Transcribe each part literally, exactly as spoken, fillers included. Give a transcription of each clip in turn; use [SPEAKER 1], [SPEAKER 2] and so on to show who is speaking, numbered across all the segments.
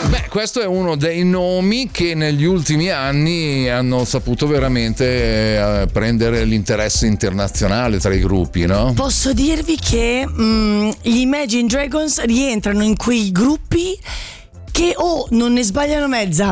[SPEAKER 1] Beh, questo è uno dei nomi che negli ultimi anni hanno saputo veramente eh, prendere l'interesse internazionale tra i gruppi, no?
[SPEAKER 2] Posso dirvi che mh, gli Imagine Dragons rientrano in quei gruppi che o oh, non ne sbagliano mezza.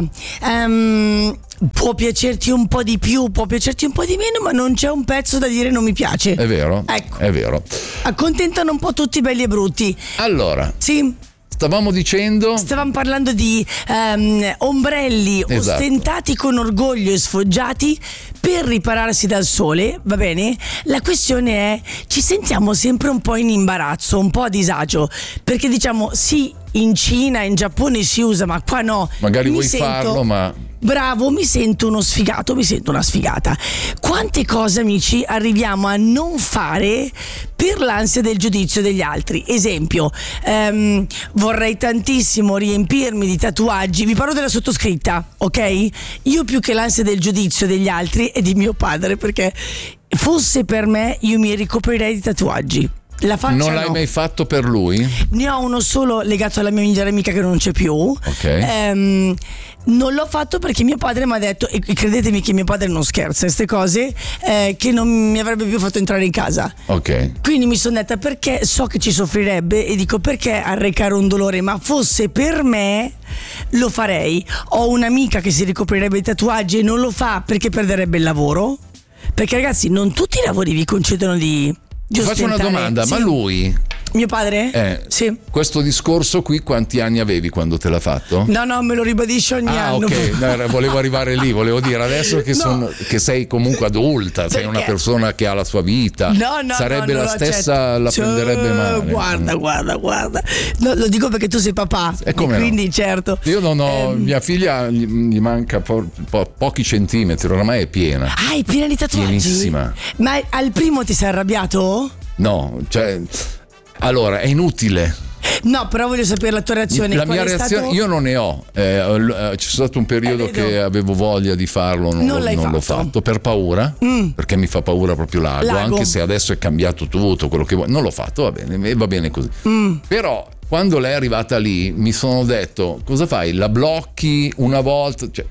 [SPEAKER 2] Um, può piacerti un po' di più, può piacerti un po' di meno, ma non c'è un pezzo da dire non mi piace.
[SPEAKER 1] È vero,
[SPEAKER 2] ecco.
[SPEAKER 1] È vero.
[SPEAKER 2] Accontentano un po' tutti belli e brutti.
[SPEAKER 1] Allora,
[SPEAKER 2] sì.
[SPEAKER 1] Stavamo dicendo
[SPEAKER 2] Stavamo parlando di um, ombrelli, esatto, ostentati con orgoglio e sfoggiati per ripararsi dal sole, va bene? La questione è, ci sentiamo sempre un po' in imbarazzo, un po' a disagio, perché diciamo sì, in Cina, in Giappone si usa, ma qua no.
[SPEAKER 1] Magari
[SPEAKER 2] mi
[SPEAKER 1] vuoi
[SPEAKER 2] sento,
[SPEAKER 1] farlo, ma
[SPEAKER 2] bravo, mi sento uno sfigato, mi sento una sfigata. Quante cose, amici, arriviamo a non fare per l'ansia del giudizio degli altri? Esempio, ehm, vorrei tantissimo riempirmi di tatuaggi. Vi parlo della sottoscritta, ok? Io più che l'ansia del giudizio degli altri e di mio padre, perché fosse per me io mi ricoprirei di tatuaggi. La faccia
[SPEAKER 1] non l'hai
[SPEAKER 2] no.
[SPEAKER 1] mai fatto per lui?
[SPEAKER 2] Ne ho uno solo legato alla mia migliore amica che non c'è più.
[SPEAKER 1] Ok.
[SPEAKER 2] Ehm, non l'ho fatto perché mio padre mi ha detto, e credetemi che mio padre non scherza queste cose, eh, che non mi avrebbe più fatto entrare in casa.
[SPEAKER 1] Ok.
[SPEAKER 2] Quindi mi sono detta, perché so che ci soffrirebbe, e dico, perché arrecare un dolore? Ma fosse per me lo farei. Ho un'amica che si ricoprirebbe i tatuaggi e non lo fa perché perderebbe il lavoro. Perché ragazzi, non tutti i lavori vi concedono di
[SPEAKER 1] Ti faccio una domanda,
[SPEAKER 2] sì.
[SPEAKER 1] ma lui,
[SPEAKER 2] mio padre?
[SPEAKER 1] Eh,
[SPEAKER 2] sì.
[SPEAKER 1] Questo discorso qui quanti anni avevi quando te l'ha fatto?
[SPEAKER 2] No, no, me lo ribadisce ogni
[SPEAKER 1] ah,
[SPEAKER 2] anno.
[SPEAKER 1] ok, no, volevo arrivare lì, volevo dire adesso che, no. son, che sei comunque adulta, sei una persona che ha la sua vita.
[SPEAKER 2] No, no,
[SPEAKER 1] sarebbe
[SPEAKER 2] no,
[SPEAKER 1] la stessa, la
[SPEAKER 2] cioè,
[SPEAKER 1] prenderebbe male.
[SPEAKER 2] Guarda, guarda, guarda. No, lo dico perché tu sei papà. E come quindi, no? Certo.
[SPEAKER 1] Io non ho,
[SPEAKER 2] ehm,
[SPEAKER 1] mia figlia gli, gli manca po, po, pochi centimetri, oramai è piena.
[SPEAKER 2] Ah, è piena di tatuaggi?
[SPEAKER 1] Pienissima.
[SPEAKER 2] Ma al primo ti sei arrabbiato?
[SPEAKER 1] No, cioè, allora è inutile.
[SPEAKER 2] No, però voglio sapere la tua reazione.
[SPEAKER 1] La mia reazione, stato? Io non ne ho. Eh, c'è stato un periodo eh, che avevo voglia di farlo, non,
[SPEAKER 2] non,
[SPEAKER 1] non
[SPEAKER 2] fatto.
[SPEAKER 1] l'ho fatto per paura, mm. perché mi fa paura proprio l'ago, l'ago, anche se adesso è cambiato tutto, quello che vuoi. Non l'ho fatto, va bene, e va bene così. Mm. Però quando lei è arrivata lì, mi sono detto, cosa fai? La blocchi una volta? Cioè,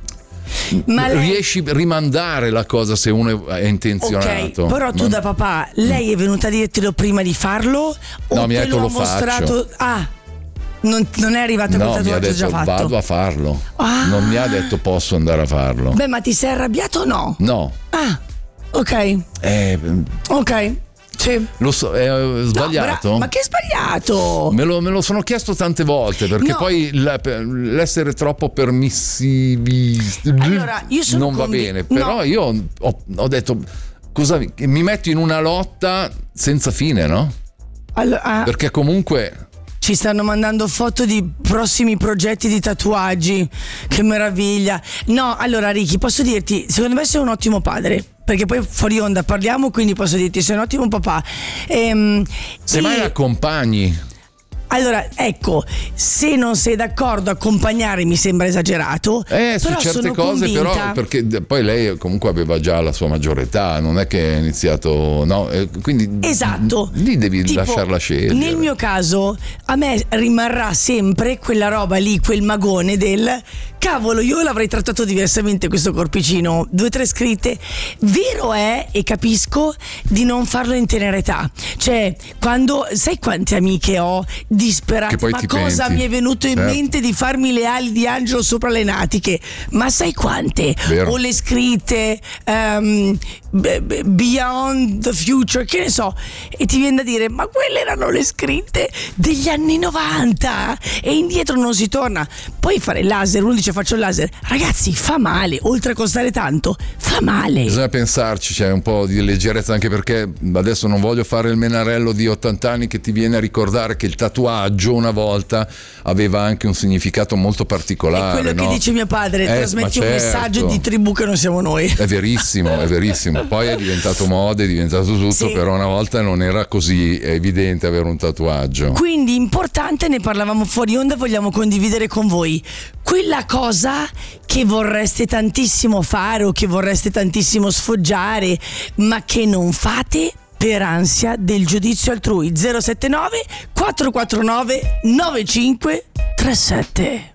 [SPEAKER 1] ma lei... riesci a rimandare la cosa se uno è intenzionato.
[SPEAKER 2] Ok, però tu
[SPEAKER 1] non...
[SPEAKER 2] da papà, lei è venuta a dirtelo prima di farlo?
[SPEAKER 1] No,
[SPEAKER 2] o
[SPEAKER 1] mi ha detto
[SPEAKER 2] lo
[SPEAKER 1] lo
[SPEAKER 2] mostrato...
[SPEAKER 1] faccio.
[SPEAKER 2] Ah, non, non è arrivata
[SPEAKER 1] no,
[SPEAKER 2] col tatuaggio
[SPEAKER 1] mi ha detto
[SPEAKER 2] già fatto?
[SPEAKER 1] Vado a farlo.
[SPEAKER 2] Ah.
[SPEAKER 1] Non mi ha detto posso andare a farlo.
[SPEAKER 2] Beh, ma ti sei arrabbiato o no?
[SPEAKER 1] No.
[SPEAKER 2] Ah, ok.
[SPEAKER 1] Eh,
[SPEAKER 2] ok. Sì.
[SPEAKER 1] Lo so, è sbagliato?
[SPEAKER 2] No, bra- ma che è sbagliato?
[SPEAKER 1] Me lo, me lo sono chiesto tante volte perché no. poi la, l'essere troppo permissivi
[SPEAKER 2] allora, io sono
[SPEAKER 1] non
[SPEAKER 2] conv-
[SPEAKER 1] va bene. Però no. io ho, ho detto, cosa mi metto in una lotta senza fine, no?
[SPEAKER 2] Allora, ah.
[SPEAKER 1] Perché comunque
[SPEAKER 2] ci stanno mandando foto di prossimi progetti di tatuaggi. Che meraviglia. No, allora Ricky, posso dirti, secondo me sei un ottimo padre, perché poi fuori onda parliamo, quindi posso dirti sei un ottimo papà. Ehm,
[SPEAKER 1] se
[SPEAKER 2] e...
[SPEAKER 1] mai l'accompagni.
[SPEAKER 2] Allora, ecco, se non sei d'accordo, accompagnare mi sembra esagerato.
[SPEAKER 1] Eh, su
[SPEAKER 2] però
[SPEAKER 1] certe
[SPEAKER 2] sono
[SPEAKER 1] cose,
[SPEAKER 2] convinta...
[SPEAKER 1] però, perché poi lei comunque aveva già la sua maggiore età, non è che è iniziato, no? Quindi
[SPEAKER 2] esatto.
[SPEAKER 1] Lì devi
[SPEAKER 2] tipo,
[SPEAKER 1] lasciarla scegliere.
[SPEAKER 2] Nel mio caso, a me rimarrà sempre quella roba lì, quel magone del cavolo, io l'avrei trattato diversamente questo corpicino. Due o tre scritte. Vero è, e capisco, di non farlo in tenera età. Cioè, quando, sai quante amiche ho disperate, ma cosa penti. Mi è venuto in certo. mente di farmi le ali di angelo sopra le natiche? Ma sai quante?
[SPEAKER 1] Vero.
[SPEAKER 2] O le scritte um, Beyond the Future, che ne so, e ti viene da dire, ma quelle erano le scritte degli anni novanta e indietro non si torna. Poi fare il laser, uno dice faccio il laser, ragazzi, fa male, oltre a costare tanto, fa male.
[SPEAKER 1] Bisogna pensarci, c'è un po' di leggerezza, anche perché adesso non voglio fare il menarello di ottanta anni che ti viene a ricordare che il tatuaggio una volta aveva anche un significato molto particolare.
[SPEAKER 2] È quello
[SPEAKER 1] no?
[SPEAKER 2] che dice mio padre,
[SPEAKER 1] eh,
[SPEAKER 2] trasmetti
[SPEAKER 1] certo.
[SPEAKER 2] un messaggio di tribù che non siamo noi.
[SPEAKER 1] È verissimo, è verissimo. Poi è diventato moda, è diventato tutto, sì. Però una volta non era così evidente avere un tatuaggio.
[SPEAKER 2] Quindi importante, ne parlavamo fuori onda, vogliamo condividere con voi quella cosa che vorreste tantissimo fare o che vorreste tantissimo sfoggiare, ma che non fate per ansia del giudizio altrui. Zero sette nove quattro quattro nove nove cinque tre sette.